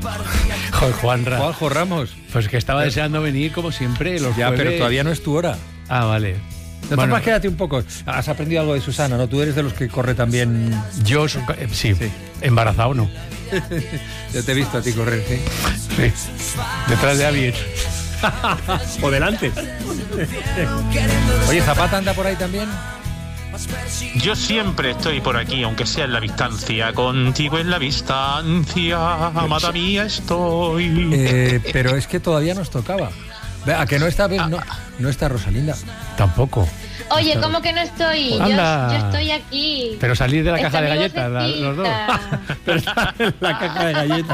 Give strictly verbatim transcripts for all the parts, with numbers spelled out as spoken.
Joder, Juanra. Juanjo Ramos. Pues que estaba deseando venir como siempre los Ya, jueves. pero todavía no es tu hora. Ah, vale. De todas formas, quédate un poco. Has aprendido algo de Susana, ¿no? Tú eres de los que corre también. Yo, eh, sí, sí, embarazado no. Yo te he visto a ti correr, sí. Sí, detrás de alguien. O delante. Oye, ¿Zapata anda por ahí también? Yo siempre estoy por aquí, aunque sea en la distancia. Contigo en la distancia, amada mía estoy. Eh, pero es que todavía nos tocaba. ¿A que no está, no, no está Rosalinda? Tampoco. Oye, ¿cómo que no estoy? Yo, yo estoy aquí. Pero salir de la Esta caja de mi galletas, la- los dos. Pero está en la caja de galletas.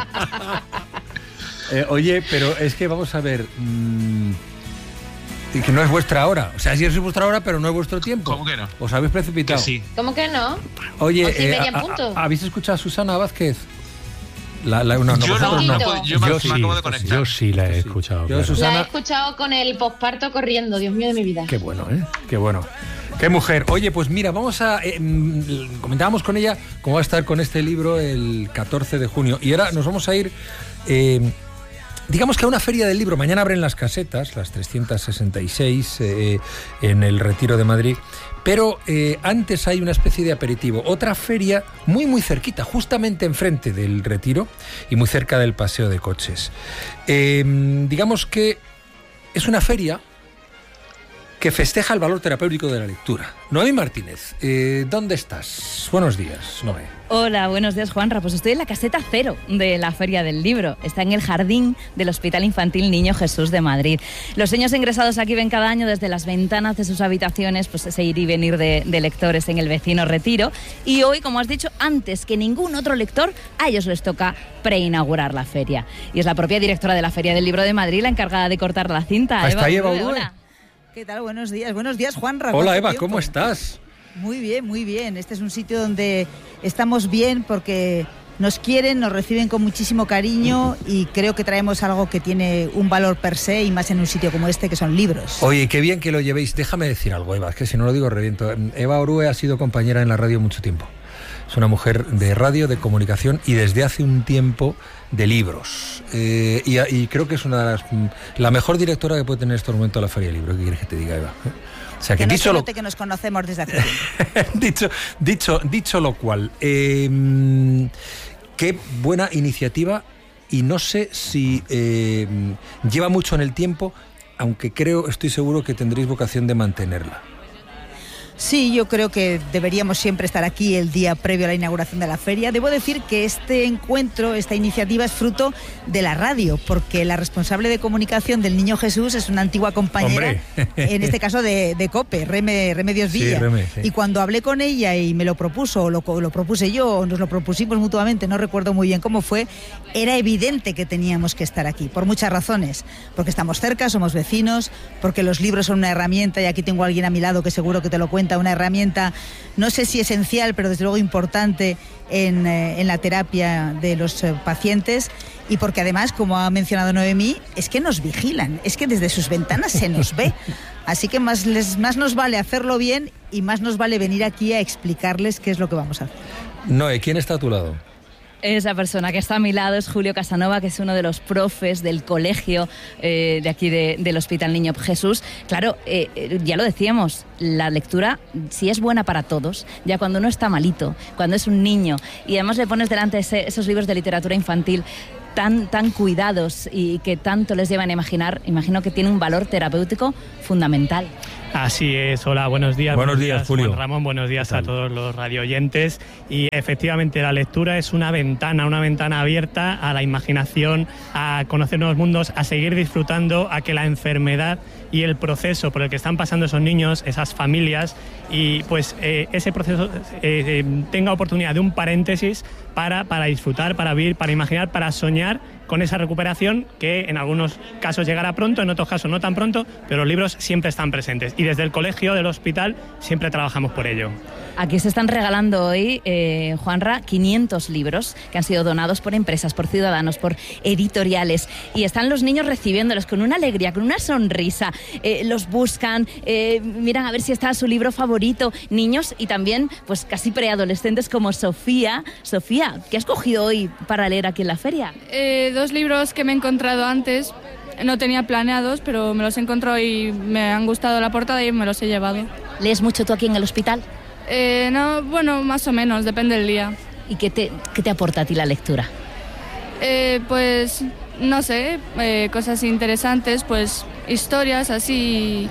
Eh, oye, pero es que vamos a ver. Mmm, que no es vuestra hora. O sea, sí es vuestra hora, pero no es vuestro tiempo. ¿Cómo que no? Os habéis precipitado. Que sí. ¿Cómo que no? Oye, Os eh, media a- punto. a- ¿habéis escuchado a Susana Vázquez? La, la, no, no, Yo no, vosotros no, no. puedo- yo me, Yo me sí, acabo de conectar. yo sí la he escuchado. Yo, claro. Susana- La he escuchado con el posparto corriendo, Dios mío de mi vida. Qué bueno, ¿eh? Qué bueno. Qué mujer. Oye, pues mira, vamos a... eh, mm, comentábamos con ella cómo va a estar con este libro el catorce de junio. Y ahora nos vamos a ir... eh, digamos que a una feria del libro. Mañana abren las casetas, las trescientas sesenta y seis, eh, en el Retiro de Madrid. Pero eh, antes hay una especie de aperitivo. Otra feria muy, muy cerquita, justamente enfrente del Retiro y muy cerca del Paseo de Coches. Eh, digamos que es una feria que festeja el valor terapéutico de la lectura. Noemí Martínez, eh, ¿dónde estás? Buenos días, Noé. Hola, buenos días, Juanra. Pues estoy en la caseta cero de la Feria del Libro. Está en el jardín del Hospital Infantil Niño Jesús de Madrid. Los niños ingresados aquí ven cada año desde las ventanas de sus habitaciones pues ese ir y venir de, de lectores en el vecino Retiro. Y hoy, como has dicho, antes que ningún otro lector, a ellos les toca preinaugurar la feria. Y es la propia directora de la Feria del Libro de Madrid la encargada de cortar la cinta. Ah, está ahí Eva Urdue, Urdue. hola. ¿Qué tal? Buenos días. Buenos días, Juanra. Hola, ¿Cuánto Eva, tiempo? ¿cómo estás? Muy bien, muy bien. Este es un sitio donde estamos bien porque nos quieren, nos reciben con muchísimo cariño y creo que traemos algo que tiene un valor per se y más en un sitio como este que son libros. Oye, qué bien que lo llevéis. Déjame decir algo, Eva, es que si no lo digo reviento. Eva Urdue ha sido compañera en la radio mucho tiempo. Es una mujer de radio, de comunicación y desde hace un tiempo de libros. Eh, y, y creo que es una de las, la mejor directora que puede tener en este momento la Feria del Libro. ¿Qué quieres que te diga, Eva? O sea, que, que no dicho se lo... note que nos conocemos desde hace tiempo. dicho, dicho, dicho lo cual, eh, qué buena iniciativa y no sé si eh, lleva mucho en el tiempo, aunque creo, estoy seguro que tendréis vocación de mantenerla. Sí, yo creo que deberíamos siempre estar aquí el día previo a la inauguración de la feria. Debo decir que este encuentro, esta iniciativa es fruto de la radio, porque la responsable de comunicación del Niño Jesús es una antigua compañera, Hombre. en este caso de, de COPE, Reme, Remedios Sí, Villa. Reme, sí. Y cuando hablé con ella y me lo propuso, o lo, lo propuse yo, o nos lo propusimos mutuamente, no recuerdo muy bien cómo fue, era evidente que teníamos que estar aquí, por muchas razones. Porque estamos cerca, somos vecinos, porque los libros son una herramienta, y aquí tengo a alguien a mi lado que seguro que te lo cuenta, una herramienta, no sé si esencial, pero desde luego importante en, eh, en la terapia de los eh, pacientes, y porque además, como ha mencionado Noemí, es que nos vigilan, es que desde sus ventanas se nos ve. Así que más, les, más nos vale hacerlo bien y más nos vale venir aquí a explicarles qué es lo que vamos a hacer. Noé, ¿quién está a tu lado? Esa persona que está a mi lado es Julio Casanova, que es uno de los profes del colegio eh, de aquí de, del Hospital Niño Jesús. Claro, eh, eh, ya lo decíamos, la lectura, si es buena para todos, ya cuando uno está malito, cuando es un niño, y además le pones delante ese, esos libros de literatura infantil tan, tan cuidados y que tanto les llevan a imaginar, imagino que tiene un valor terapéutico fundamental. Así es, hola, buenos días. Buenos días, Julio. Juan Ramón, buenos días a todos los radioyentes. Y efectivamente la lectura es una ventana, una ventana abierta a la imaginación, a conocer nuevos mundos, a seguir disfrutando, a que la enfermedad y el proceso por el que están pasando esos niños, esas familias, y pues eh, ese proceso eh, eh, tenga oportunidad de un paréntesis para, para disfrutar, para vivir, para imaginar, para soñar con esa recuperación que en algunos casos llegará pronto, en otros casos no tan pronto, pero los libros siempre están presentes y desde el colegio, del hospital, siempre trabajamos por ello. Aquí se están regalando hoy, eh, Juanra, quinientos libros que han sido donados por empresas, por ciudadanos, por editoriales, y están los niños recibiéndolos con una alegría, con una sonrisa, eh, los buscan, eh, miran a ver si está su libro favorito, niños y también pues casi preadolescentes como Sofía. Sofía, ¿qué has cogido hoy para leer aquí en la feria? Eh, dos libros que me he encontrado antes, no tenía planeados, pero me los he encontrado y me han gustado la portada y me los he llevado. ¿Lees mucho tú aquí en el hospital? Eh, no, bueno, más o menos, depende del día. ¿Y qué te, qué te aporta a ti la lectura? Eh, pues, no sé, eh, cosas interesantes, pues historias así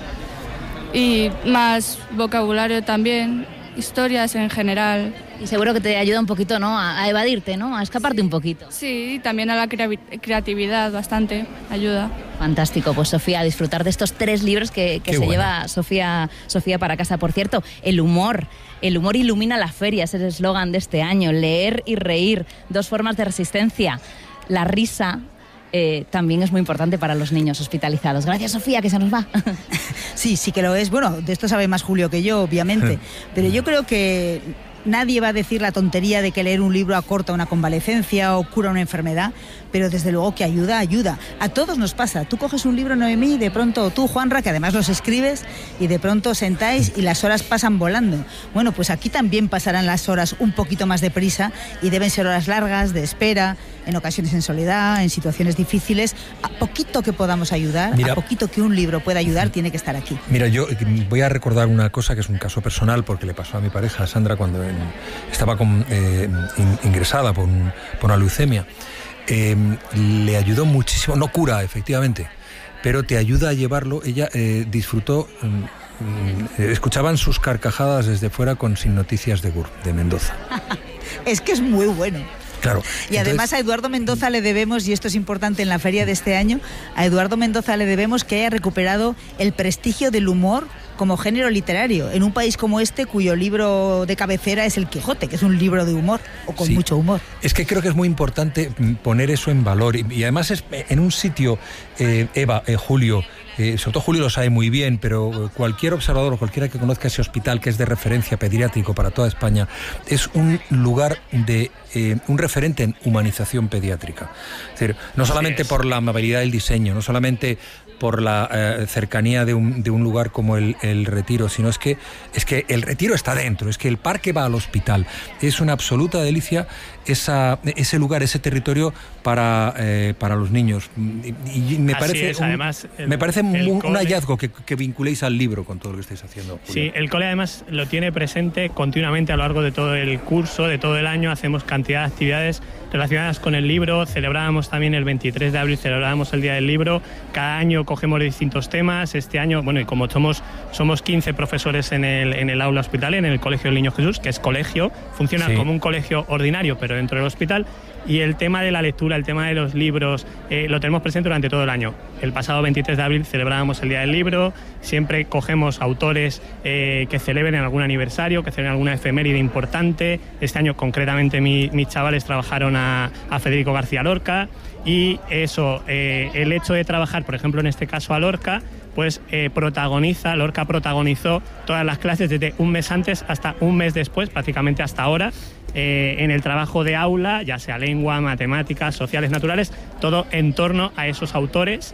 y más vocabulario también, historias en general. Y seguro que te ayuda un poquito, ¿no?, a, a evadirte, ¿no?, a escaparte un poquito. Sí, también a la crea- creatividad bastante, ayuda. Fantástico, pues Sofía, a disfrutar de estos tres libros que, que se bueno. lleva Sofía, Sofía para casa. Por cierto, el humor, el humor ilumina la feria, es el eslogan de este año, leer y reír, dos formas de resistencia. La risa eh, también es muy importante para los niños hospitalizados. Gracias, Sofía, que se nos va. Sí, sí que lo es. Bueno, de esto sabe más Julio que yo, obviamente, pero yo creo que nadie va a decir la tontería de que leer un libro acorta una convalecencia o cura una enfermedad, pero desde luego que ayuda, ayuda. A todos nos pasa. Tú coges un libro, Noemí, y de pronto tú, Juanra, que además los escribes, y de pronto sentáis y las horas pasan volando. Bueno, pues aquí también pasarán las horas un poquito más deprisa y deben ser horas largas, de espera, en ocasiones en soledad, en situaciones difíciles. A poquito que podamos ayudar, Mira, a poquito que un libro pueda ayudar, tiene que estar aquí. Mira, yo voy a recordar una cosa que es un caso personal, porque le pasó a mi pareja, Sandra, cuando en, estaba con, eh, in, ingresada por, un, por una leucemia. Eh, le ayudó muchísimo, no cura efectivamente, pero te ayuda a llevarlo. Ella eh, disfrutó, eh, escuchaban sus carcajadas desde fuera con Sin Noticias de Gur, de Mendoza. Es que es muy bueno. Claro. Y además a Eduardo Mendoza le debemos, y esto es importante en la feria de este año, a Eduardo Mendoza le debemos que haya recuperado el prestigio del humor como género literario, en un país como este cuyo libro de cabecera es El Quijote, que es un libro de humor, o con sí. mucho humor. Es que creo que es muy importante poner eso en valor, y, y además es en un sitio, eh, Eva, eh, Julio, Eh, sobre todo Julio lo sabe muy bien, pero cualquier observador o cualquiera que conozca ese hospital, que es de referencia pediátrico para toda España, es un lugar de eh, un referente en humanización pediátrica. Es decir, no solamente por la amabilidad del diseño, no solamente por la eh, cercanía de un, de un lugar como el, el Retiro, sino es que, es que el Retiro está dentro, es que el parque va al hospital. Es una absoluta delicia esa, ese lugar, ese territorio para, eh, para los niños. Y, y me Así parece, es, un, además, el, me parece un, un cole, hallazgo que, que vinculéis al libro con todo lo que estáis haciendo, Julio. Sí, el cole además lo tiene presente continuamente a lo largo de todo el curso, de todo el año. Hacemos cantidad de actividades relacionadas con el libro. Celebrábamos también el veintitrés de abril, celebrábamos el Día del Libro. Cada año cogemos distintos temas. Este año, bueno, y como somos, somos quince profesores en el, en el aula hospitalaria, en el Colegio del Niño Jesús, que es colegio, funciona sí. como un colegio ordinario, pero dentro del hospital. Y el tema de la lectura, el tema de los libros, eh, lo tenemos presente durante todo el año. El pasado veintitrés de abril celebrábamos el Día del Libro. Siempre cogemos autores eh, que celebren algún aniversario, que celebren alguna efeméride importante. Este año, concretamente, mi, mis chavales trabajaron a, a Federico García Lorca. Y eso, eh, el hecho de trabajar, por ejemplo, en este caso a Lorca, pues eh, protagoniza, Lorca protagonizó todas las clases desde un mes antes hasta un mes después, prácticamente hasta ahora, eh, en el trabajo de aula, ya sea lengua, matemáticas, sociales, naturales, todo en torno a esos autores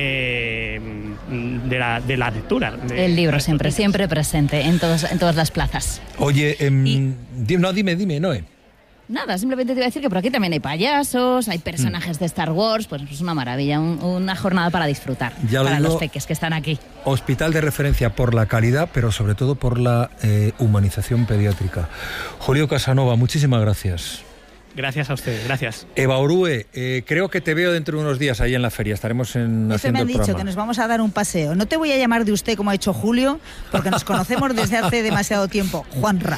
eh, de, la, de la lectura. De, el libro siempre, siempre presente en, todos, en todas las plazas. Oye, eh, y... no, dime, dime, Noé. Nada, simplemente te iba a decir que por aquí también hay payasos, hay personajes mm. de Star Wars, pues es una maravilla, un, una jornada para disfrutar, ya para digo, los peques que están aquí. Hospital de referencia por la calidad, pero sobre todo por la eh, humanización pediátrica. Julio Casanova, muchísimas gracias. Gracias a ustedes, gracias. Eva Orue, eh, creo que te veo dentro de unos días ahí en la feria, estaremos en, Eso haciendo me han el dicho, programa. que nos vamos a dar un paseo. No te voy a llamar de usted como ha hecho Julio, porque nos conocemos desde hace demasiado tiempo. Juanra.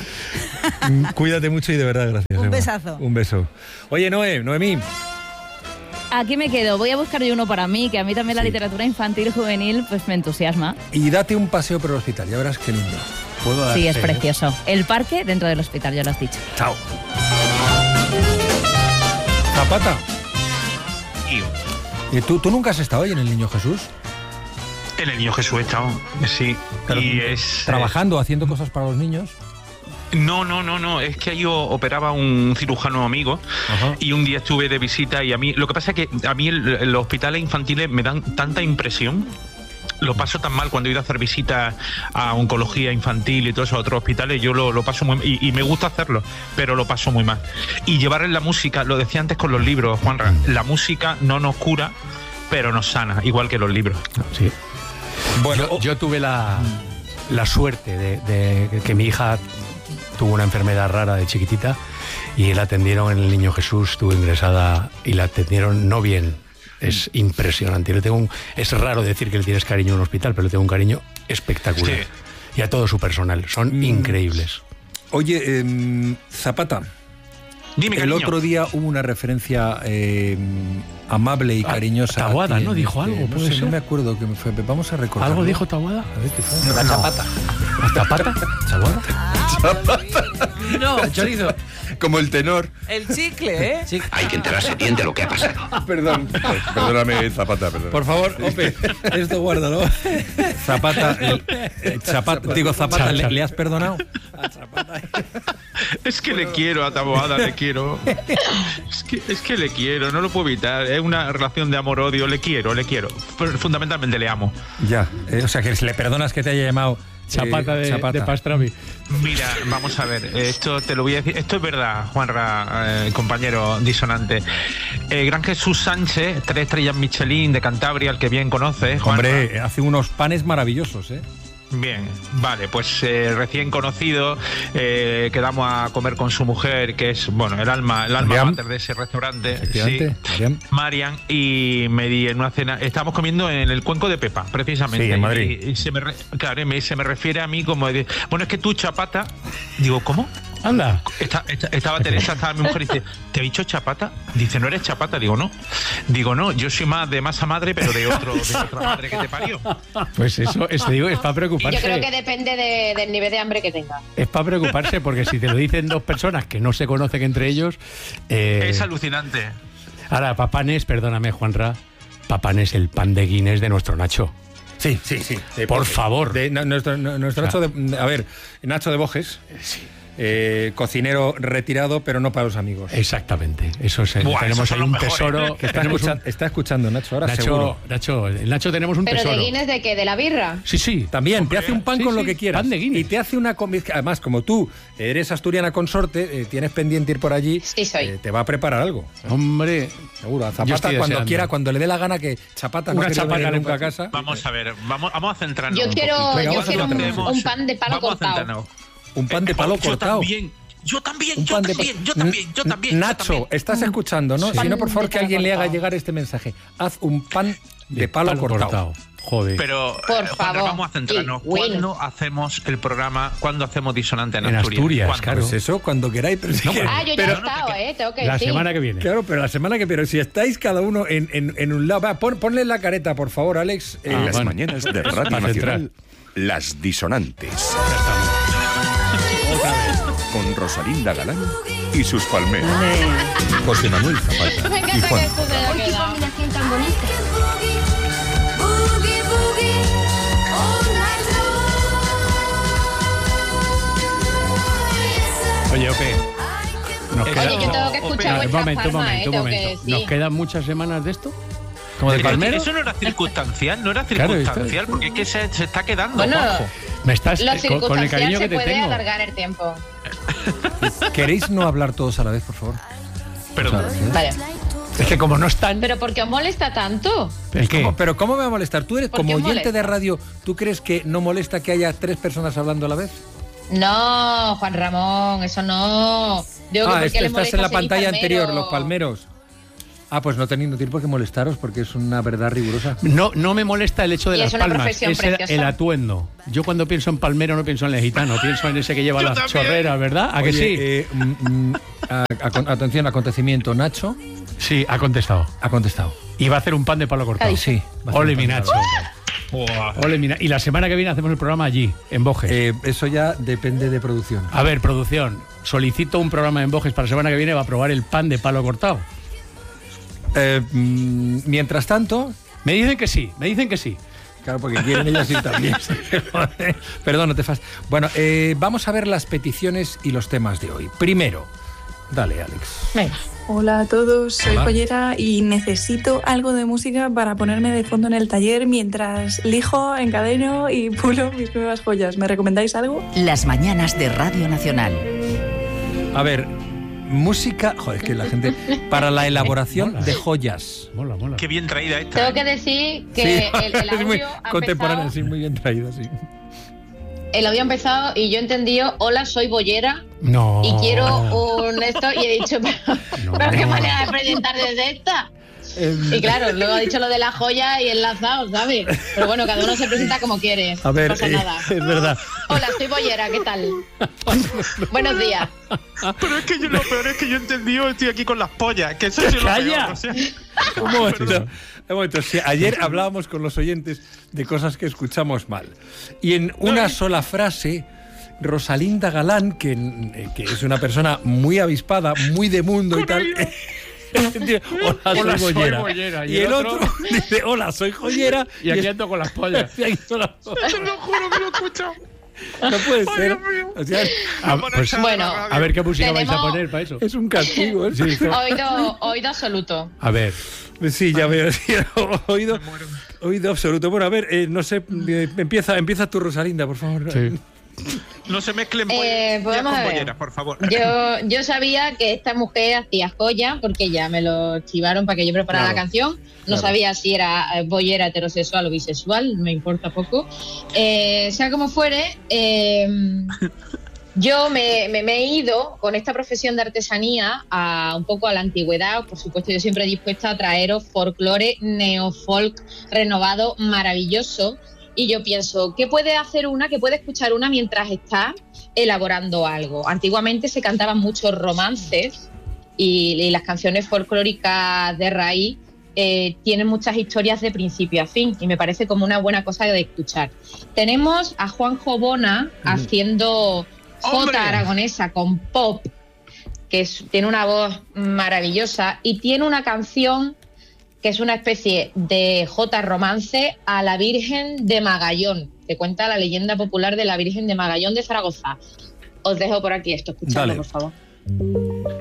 Cuídate mucho y de verdad gracias. Un Eva. besazo. Un beso. Oye, Noé, Noemí. Aquí me quedo, voy a buscar yo uno para mí, que a mí también sí. la literatura infantil y juvenil pues me entusiasma. Y date un paseo por el hospital, ya verás qué lindo. ¿Puedo sí, es precioso. El parque dentro del hospital, ya lo has dicho. Chao. Zapata. ¿Y tú, tú nunca has estado ahí en el Niño Jesús? En el Niño Jesús he estado, sí. Pero, y es, ¿trabajando, eh, haciendo cosas para los niños? No, no, no, no, es que ahí operaba un cirujano amigo. Ajá. Y un día estuve de visita y a mí, lo que pasa es que a mí el, los hospitales infantiles me dan tanta impresión lo paso tan mal cuando he ido a hacer visitas a oncología infantil y todos esos otros hospitales. Yo lo, lo paso muy y, y me gusta hacerlo, pero lo paso muy mal. Y llevar en la música, lo decía antes con los libros, Juanra, la música no nos cura, pero nos sana, igual que los libros. Sí. Bueno, yo, yo tuve la, la suerte de, de que mi hija tuvo una enfermedad rara de chiquitita y la atendieron en el Niño Jesús, estuvo ingresada y la atendieron no bien. Es impresionante. Le tengo un, es raro decir que le tienes cariño a un hospital, pero le tengo un cariño espectacular. Sí. Y a todo su personal. Son mm. increíbles. Oye, eh, Zapata. Dime, el cariño. Otro día hubo una referencia eh, amable y cariñosa. Taboada, ¿no? Dijo este, algo. No sé, no me acuerdo que me fue. Vamos a recordar. ¿Algo dijo Taboada? A ver qué fue. La Zapata. ¿La Zapata? ¿Taboada? Zapata. No. El chorizo. Como el tenor. El chicle, ¿eh? Sí. Hay que enterarse bien de lo que ha pasado. Perdón. Perdóname, Zapata. Perdón. Por favor, Ope, esto guárdalo. Zapata. El, el Zapata digo, Zapata, ¿le, ¿le has perdonado? A Zapata. Es que le quiero a Taboada, le quiero. Es que, es que le quiero, no lo puedo evitar. Es una relación de amor-odio, le quiero, le quiero. Pero fundamentalmente le amo. Ya, eh, o sea que le perdonas que te haya llamado Chapata, eh, de, Chapata. de Pastrami. Mira, vamos a ver, esto te lo voy a decir. Esto es verdad, Juanra, eh, compañero disonante. Eh, Gran Jesús Sánchez, tres estrellas Michelin de Cantabria, el que bien conoce. Juanra. Hombre, hace unos panes maravillosos, ¿eh? Bien, vale, pues eh, recién conocido, eh, quedamos a comer con su mujer, que es, bueno, el alma, el alma mater de ese restaurante, sí, Marian, y me di en una cena, estábamos comiendo en el Cuenco de Pepa, precisamente. Sí, en Madrid. Y, y se me, re, claro, y me, se me refiere a mí como de, bueno, es que tú, Chapata, digo, ¿cómo? Anda. Esta, esta, estaba Teresa, estaba mi mujer y dice, ¿te he dicho Chapata? Dice, ¿no eres Chapata? Digo, no. Digo, no, yo soy más de masa madre, pero de otro, de otra madre que te parió. Pues eso, eso digo, es para preocuparse. Yo creo que depende de, del nivel de hambre que tenga. Es para preocuparse, porque si te lo dicen dos personas que no se conocen entre ellos... Eh... Es alucinante. Ahora, Papanes, perdóname, Juanra, Papanes, el pan de Guinness de nuestro Nacho. Sí, sí, sí. De, Por favor. De, de, nuestro nuestro o sea, Nacho de... A ver, Nacho de Bojes... Sí. Eh, cocinero retirado, pero no para los amigos. Exactamente. Eso es. Buah, tenemos ahí un tesoro. Que está, escucha, un... está escuchando Nacho ahora. Nacho, seguro. Nacho, el Nacho tenemos un ¿Pero tesoro. ¿Pero de Guinness de qué? ¿De la birra? Sí, sí. También. Hombre, te hace un pan sí, con sí, lo que quieras. Pan de Guinness. Y te hace una comida. Además, como tú eres asturiana consorte, eh, tienes pendiente ir por allí. Sí, soy. Eh, te va a preparar algo. Hombre. Seguro. A Zapata cuando deseando. quiera, cuando le dé la gana, que Chapata una no chapata nunca a casa. Vamos a ver, vamos, vamos a centrarnos. Yo un quiero, Venga, yo quiero un, un pan de palo vamos cortado. Un pan de palo eh, cortado. También. Yo también, yo también, yo también, yo también. Nacho, yo también. estás escuchando, ¿no? Sí. Si no, por favor, que alguien cortado. le haga llegar este mensaje. Haz un pan de, de palo, palo cortado. cortado. Joder. Pero, por eh, favor. Juan, vamos a centrarnos. ¿Cuándo hacemos el programa? ¿Cuándo hacemos Disonante en, en Asturias? Asturias, ¿Cuándo? claro. Pues eso, cuando queráis. Pero si no, que, ah, yo ya pero, he estado, no ¿eh? Tengo que La decir. semana que viene. Claro, pero la semana que viene. Si estáis cada uno en, en, en un lado. Va, pon, ponle la careta, por favor, Alex. En eh, las bueno. mañanas de Radio Nacional, Las Disonantes. Otra vez. Con Rosalinda Galán y sus palmeras. José Manuel Zapata. Me encanta y Juan. que esto se haya Qué quedado. combinación tan bonita. Boogie, boogie, all night long. Oye, Ope. Nos Oye, queda... yo tengo que escuchar no, vuestra un momento, un palma, momento, eh, un tengo que momento. decir. ¿Nos quedan muchas semanas de esto? ¿Como de Pero palmero? Eso no era circunstancial, no era Claro, circunstancial, porque es que se, se está quedando, Bueno, Juanjo. Me estás Lo con, con el cariño circunstancial que se te puede tengo. alargar el tiempo. ¿Queréis no hablar todos a la vez, por favor? Perdón. Vale. Es que como no están. ¿Pero por qué os molesta tanto? ¿El qué? ¿Cómo? ¿Pero cómo me va a molestar? Tú eres ¿Por como qué oyente molesta? de radio. ¿Tú crees que no molesta que haya tres personas hablando a la vez? No, Juan Ramón, eso no. Digo que Ah, ¿por es qué que le estás molesta en la ser pantalla palmero? anterior, los palmeros. Ah, pues no tenéis no tiene por qué molestaros porque es una verdad rigurosa. No, no me molesta el hecho de Y las es una palmas, profesión es el, preciosa. el atuendo. Yo cuando pienso en palmero no pienso en el gitano, pienso en ese que lleva Yo las también. chorreras, ¿verdad? ¿A que Oye, sí? eh, mm, mm, a- a- atención, acontecimiento. Nacho Sí, ha contestado. ha contestado. Y va a hacer un pan de palo cortado. Sí. va a hacer Ole un mi pan de Nacho. palo. Ole mi Na- Y la semana que viene hacemos el programa allí, en Bojes. Eh, eso ya depende de producción. A ver, producción, solicito un programa en Bojes para la semana que viene, va a probar el pan de palo cortado. Eh, mm, mientras tanto, Me dicen que sí, me dicen que sí. claro, porque quieren ellos ir también. Perdón, no te fas. Bueno, eh, vamos a ver las peticiones y los temas de hoy. Primero, Dale, Alex. Venga. Hola a todos, soy Hola. joyera y necesito algo de música para ponerme de fondo en el taller mientras lijo, encadeno y pulo mis nuevas joyas. ¿Me recomendáis algo? Las mañanas de Radio Nacional. A ver, música... Joder, es que la gente... Para la elaboración Mola. de joyas. Mola, mola. Qué bien traída esta. Tengo ¿eh? que decir que Sí, el, el es muy audio ha contemporánea, empezado, sí, muy bien traído, sí. el audio ha empezado y yo he entendido, hola, soy boyera No. y quiero un esto y he dicho, pero, No. pero qué manera de presentar desde esta. Y claro, luego ha dicho lo de la joya y enlazado, ¿sabes? Pero bueno, cada uno se presenta como quiere. A ver, no pasa eh, nada. es verdad. Hola, soy boyera, ¿qué tal? Buenos días. Pero es que yo, lo peor es que yo he entendido, estoy aquí con las pollas, que eso es lo ¡Calla! peor, o sea. Un momento, un momento. Sí, ayer hablábamos con los oyentes de cosas que escuchamos mal. Y en una sola frase, Rosalinda Galán, que, que es una persona muy avispada, muy de mundo y tal... Hola, Hola, soy soy boyera. boyera. Y, el otro, dice, hola, soy joyera. Y aquí es- ando con las pollas. y aquí son las pollas. Te lo juro que lo he escuchado. No puede Ay, ser. Dios mío. O sea, Ah, pues, Bueno, a ver qué música vais a tenemos- poner para eso. es un castigo. ¿eh? Sí, sí. Oído, oído absoluto. A ver. Sí, ya veo. Sí, oído, oído absoluto. Bueno, a ver, eh, no sé, eh, empieza, empieza tu Rosalinda, por favor. Sí. No se mezclen Eh, pollas pues vamos con a ver. bolleras, por favor. Yo, yo sabía que esta mujer hacía joya porque ya me lo chivaron para que yo preparara Claro, la canción. No claro. sabía si era eh, boyera heterosexual o bisexual, me importa poco. Eh, sea como fuere, eh, yo me, me- me he ido con esta profesión de artesanía a un poco a la antigüedad. Por supuesto, yo siempre dispuesta a traeros folclore neofolk renovado, maravilloso. Y yo pienso, ¿qué puede hacer una, que puede escuchar una mientras está elaborando algo? Antiguamente se cantaban muchos romances y, y las canciones folclóricas de raíz eh, tienen muchas historias de principio a fin y me parece como una buena cosa de escuchar. Tenemos a Juanjo Bona haciendo ¡Hombre! jota aragonesa con pop, que es- tiene una voz maravillosa y tiene una canción que es una especie de jota romance a la Virgen de Magallón, que cuenta la leyenda popular de la Virgen de Magallón de Zaragoza. Os dejo por aquí esto, escuchadlo, Dale. por favor.